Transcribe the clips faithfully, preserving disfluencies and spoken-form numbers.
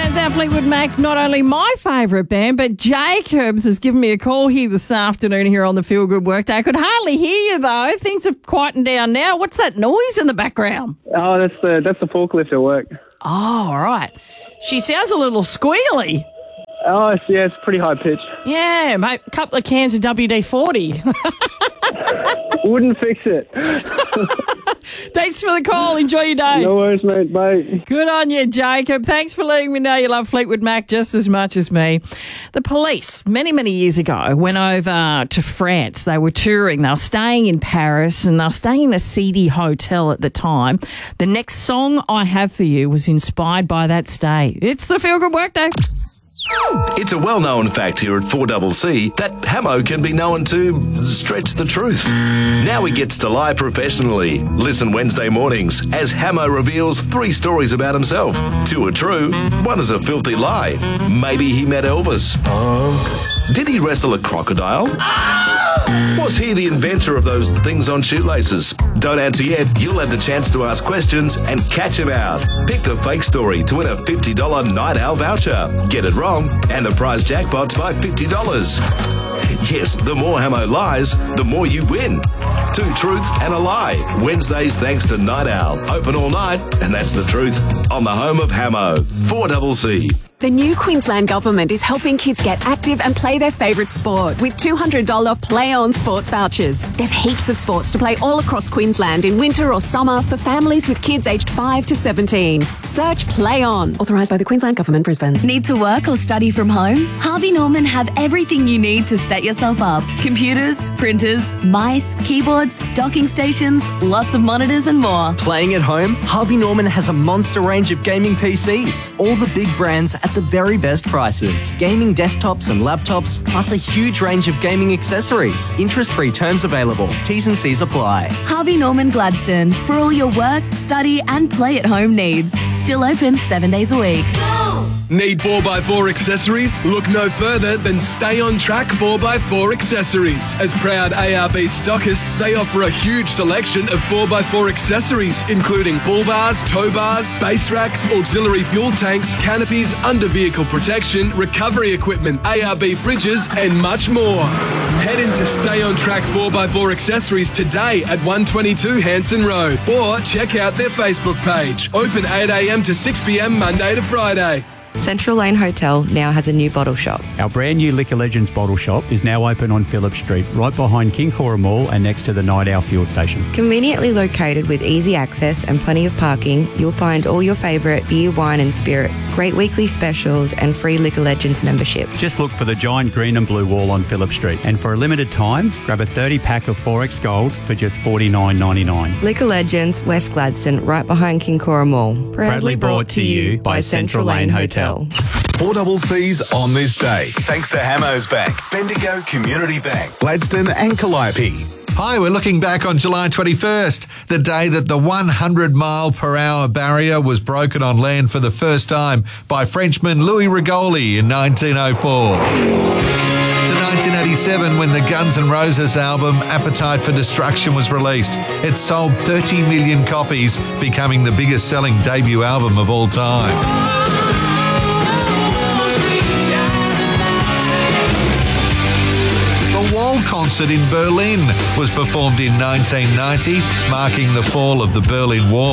Turns out Fleetwood Mac's not only my favourite band, but Jacob's has given me a call here this afternoon here on the Feel Good Workday. I could hardly hear you though. Things have quietened down now. What's that noise in the background? Oh, that's the that's the forklift at work. Oh, all right. She sounds a little squealy. Oh, it's, yeah, it's pretty high pitched. Yeah, mate. A couple of cans of W D forty. Wouldn't fix it. Thanks for the call. Enjoy your day. No worries, mate. Bye. Good on you, Jacob. Thanks for letting me know you love Fleetwood Mac just as much as me. The police, many, many years ago, went over to France. They were touring. They were staying in Paris and they were staying in a seedy hotel at the time. The next song I have for you was inspired by that stay. It's the Feel Good Workday. It's a well-known fact here at four C C that Hamo can be known to stretch the truth. Now he gets to lie professionally. Listen Wednesday mornings as Hamo reveals three stories about himself. Two are true, one is a filthy lie. Maybe he met Elvis. Oh. Did he wrestle a crocodile? Was he the inventor of those things on shoelaces? Don't answer yet. You'll have the chance to ask questions and catch him out. Pick the fake story to win a fifty dollars Night Owl voucher. Get it wrong, and the prize jackpot's by fifty dollars. Yes, the more Hamo lies, the more you win. Two truths and a lie. Wednesdays thanks to Night Owl. Open all night, and that's the truth. On the home of Hamo. four C C. The new Queensland Government is helping kids get active and play their favourite sport with two hundred dollars Play On sports vouchers. There's heaps of sports to play all across Queensland in winter or summer for families with kids aged five to seventeen. Search Play On. Authorised by the Queensland Government, Brisbane. Need to work or study from home? Harvey Norman have everything you need to set yourself up. Computers, printers, mice, keyboards, docking stations, lots of monitors and more. Playing at home? Harvey Norman has a monster range of gaming P Cs. All the big brands at the very best prices. Gaming desktops and laptops, plus a huge range of gaming accessories. Interest-free terms available. T's and C's apply. Harvey Norman Gladstone. For all your work, study and play at home needs. Still open seven days a week. Need four by four accessories? Look no further than Stay On Track four by four accessories. As proud A R B stockists, they offer a huge selection of four by four accessories, including bull bars, tow bars, base racks, auxiliary fuel tanks, canopies, under-vehicle protection, recovery equipment, A R B fridges, and much more. Head into Stay On Track four by four accessories today at one twenty-two Hanson Road, or check out their Facebook page. Open eight a m to six p m Monday to Friday. Central Lane Hotel now has a new bottle shop. Our brand new Liquor Legends bottle shop is now open on Phillip Street, right behind King Cora Mall and next to the Night Owl fuel station. Conveniently located with easy access and plenty of parking, you'll find all your favourite beer, wine and spirits, great weekly specials and free Liquor Legends membership. Just look for the giant green and blue wall on Phillip Street, and for a limited time, grab a thirty pack of four X Gold for just forty-nine ninety-nine. Liquor Legends, West Gladstone, right behind King Cora Mall. Proudly, Proudly brought to you by Central Lane Hotel. four C C's on this day, thanks to Hamo's Bank, Bendigo Community Bank, Gladstone and Calliope. Hi, we're looking back on July twenty-first, the day that the one hundred mile per hour barrier was broken on land for the first time by Frenchman Louis Rigoli in nineteen oh four. To nineteen eighty-seven, when the Guns N' Roses album Appetite for Destruction was released. It sold thirty million copies, becoming the biggest selling debut album of all time. The Wall concert in Berlin was performed in nineteen ninety, marking the fall of the Berlin Wall.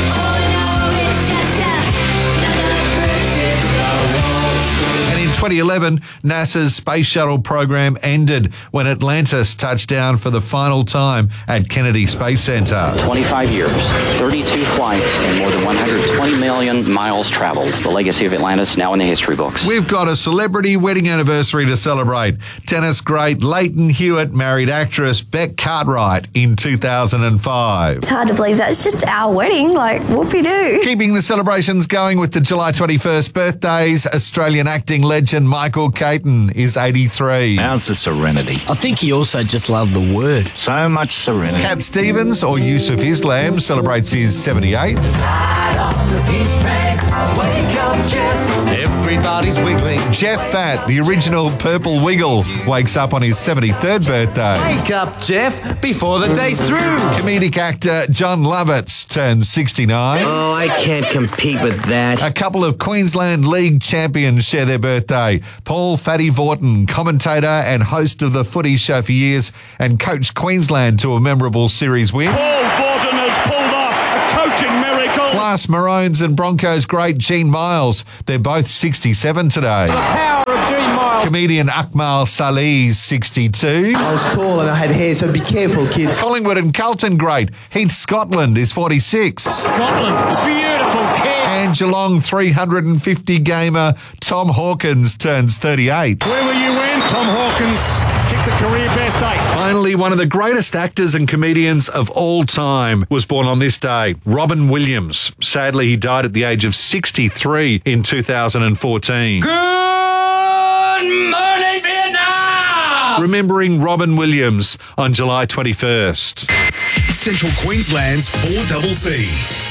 In twenty eleven, NASA's Space Shuttle program ended when Atlantis touched down for the final time at Kennedy Space Center. twenty-five years, thirty-two flights, and more than one hundred twenty million miles traveled. The legacy of Atlantis now in the history books. We've got a celebrity wedding anniversary to celebrate. Tennis great Leighton Hewitt married actress Beck Cartwright in two thousand five. It's hard to believe that it's just our wedding, like whoopie-doo. Keeping the celebrations going with the July twenty-first birthdays, Australian acting legend Michael Caton is eighty-three. How's the serenity? I think he also just loved the word. So much serenity. Cat Stevens, or Yusuf Islam, celebrates his seventy-eighth. Everybody body's wiggling. Jeff Fat, the original Purple Wiggle, wakes up on his seventy-third birthday. Wake up, Jeff, before the day's through. Comedic actor John Lovitz turns sixty-nine. Oh, I can't compete with that. A couple of Queensland League champions share their birthday. Paul Fatty Vorton, commentator and host of the Footy Show for years, and coached Queensland to a memorable series win. Paul Vorton has pulled off a coaching miracle. Plus, Maroons and Broncos great Gene Miles. They're both sixty-seven today. The power of Gene Miles. Comedian Akmal Salih's sixty-two. I was tall and I had hair, so be careful, kids. Collingwood and Carlton great Heath Scotland is forty-six. Scotland, beautiful kid. And Geelong three hundred fifty gamer Tom Hawkins turns thirty-eight. Where will you win? Tom Hawkins kicked the career best eight. Finally, one of the greatest actors and comedians of all time was born on this day, Robin Williams. Sadly, he died at the age of sixty-three in two thousand fourteen. Good morning, Vietnam! Remembering Robin Williams on July twenty-first. Central Queensland's four C C.